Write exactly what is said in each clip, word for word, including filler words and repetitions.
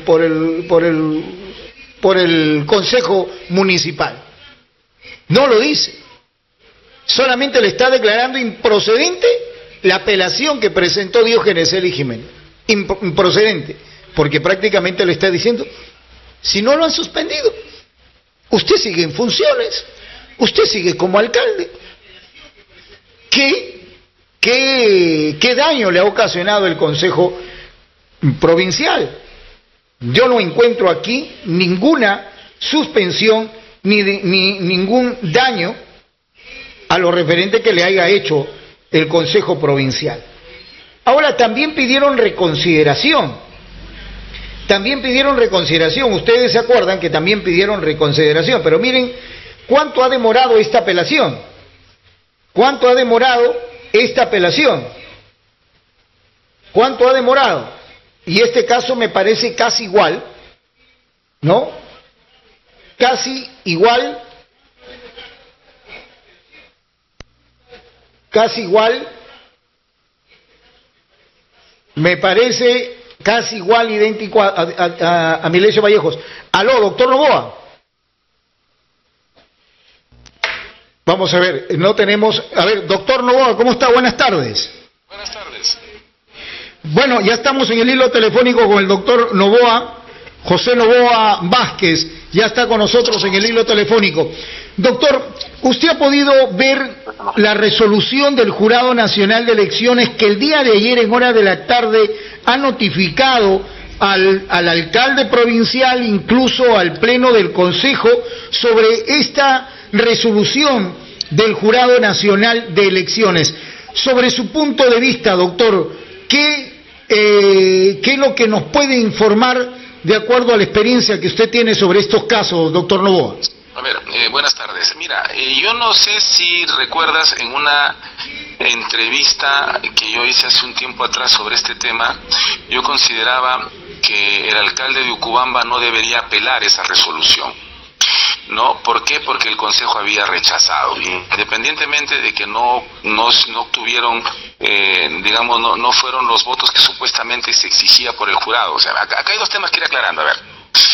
por el, por el, por el Consejo Municipal. No lo dice. Solamente le está declarando improcedente la apelación que presentó Diógenes Celis Jiménez. Improcedente, porque prácticamente le está diciendo, si no lo han suspendido, usted sigue en funciones, usted sigue como alcalde. ¿Qué, qué, qué daño le ha ocasionado el Consejo Provincial? Yo no encuentro aquí ninguna suspensión ni, de, ni ningún daño a lo referente que le haya hecho el Consejo Provincial. Ahora, también pidieron reconsideración. También pidieron reconsideración. Ustedes se acuerdan que también pidieron reconsideración. Pero miren cuánto ha demorado esta apelación. ¿Cuánto ha demorado esta apelación? ¿Cuánto ha demorado? Y este caso me parece casi igual, ¿no? Casi igual. Casi igual. Me parece casi igual, idéntico a, a, a, a Milesio Vallejos. Aló, doctor Novoa. Vamos a ver, no tenemos... A ver, doctor Novoa, ¿cómo está? Buenas tardes. Buenas tardes. Bueno, ya estamos en el hilo telefónico con el doctor Novoa, José Novoa Vázquez, ya está con nosotros en el hilo telefónico. Doctor, ¿usted ha podido ver la resolución del Jurado Nacional de Elecciones que el día de ayer en hora de la tarde ha notificado al, al alcalde provincial, incluso al pleno del Consejo, sobre esta resolución del Jurado Nacional de Elecciones? Sobre su punto de vista, doctor, ¿qué, eh, qué es lo que nos puede informar de acuerdo a la experiencia que usted tiene sobre estos casos, doctor Novoa? A ver, eh, buenas tardes. Mira, eh, yo no sé si recuerdas en una entrevista que yo hice hace un tiempo atrás sobre este tema, yo consideraba que el alcalde de Ucubamba no debería apelar esa resolución. ¿No? ¿Por qué? Porque el Consejo había rechazado, independientemente de que no no, no obtuvieron, eh, digamos, no, no fueron los votos que supuestamente se exigía por el jurado. O sea, acá, acá hay dos temas que ir aclarando. A ver,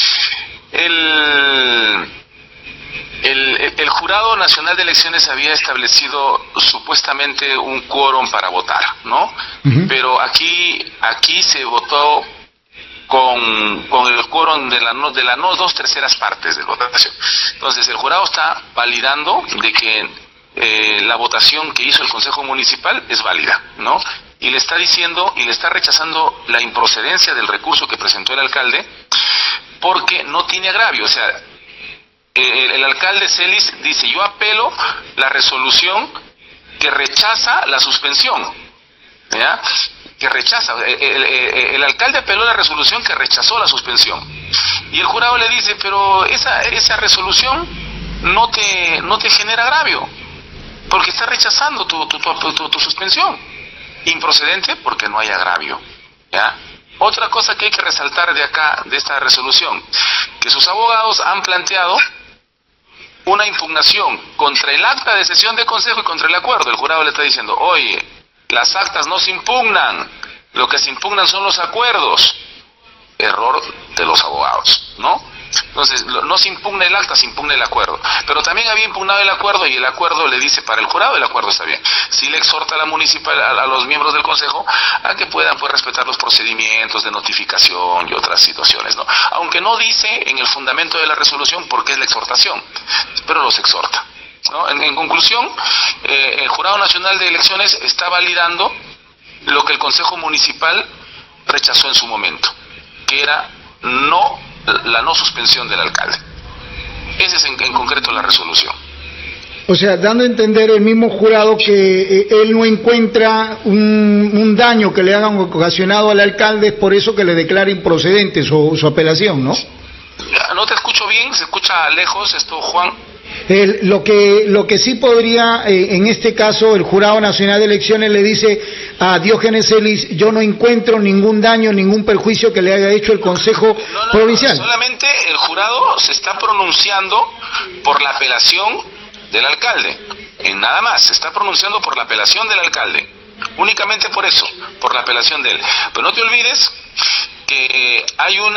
el, el, el Jurado Nacional de Elecciones había establecido supuestamente un quórum para votar, ¿no? Uh-huh. Pero aquí, aquí se votó con, con el quórum de la no, de las no dos terceras partes de la votación. Entonces el jurado está validando de que eh, la votación que hizo el Consejo Municipal es válida, ¿no? Y le está diciendo y le está rechazando la improcedencia del recurso que presentó el alcalde porque no tiene agravio. O sea, el, el alcalde Celis dice, yo apelo la resolución que rechaza la suspensión, ¿ya? que rechaza, el, el, el alcalde apeló la resolución que rechazó la suspensión, y el jurado le dice, pero esa esa resolución no te no te genera agravio, porque está rechazando tu tu, tu, tu, tu suspensión, improcedente porque no hay agravio, ¿ya? Otra cosa que hay que resaltar de acá, de esta resolución, que sus abogados han planteado una impugnación contra el acta de sesión de consejo y contra el acuerdo. El jurado le está diciendo, oye, las actas no se impugnan, lo que se impugnan son los acuerdos. Error de los abogados, ¿no? Entonces, no se impugna el acta, se impugna el acuerdo. Pero también había impugnado el acuerdo y el acuerdo le dice para el jurado, el acuerdo está bien. Sí le exhorta a la municipal, a, a los miembros del consejo, a que puedan pues, respetar los procedimientos de notificación y otras situaciones, ¿no? Aunque no dice en el fundamento de la resolución por qué es la exhortación, pero los exhorta, ¿no? En, en conclusión, eh, el Jurado Nacional de Elecciones está validando lo que el Consejo Municipal rechazó en su momento, que era no la no suspensión del alcalde. Esa es en, en concreto la resolución. O sea, dando a entender el mismo jurado que eh, él no encuentra un, un daño que le hagan ocasionado al alcalde, es por eso que le declara improcedente su, su apelación, ¿no? No te escucho bien, se escucha lejos esto, Juan. El, lo que lo que sí podría, eh, en este caso, el Jurado Nacional de Elecciones le dice a Diógenes Celis, yo no encuentro ningún daño, ningún perjuicio que le haya hecho el Consejo no, no, Provincial. No, solamente el jurado se está pronunciando por la apelación del alcalde, en nada más, se está pronunciando por la apelación del alcalde, únicamente por eso, por la apelación de él. Pero no te olvides que hay una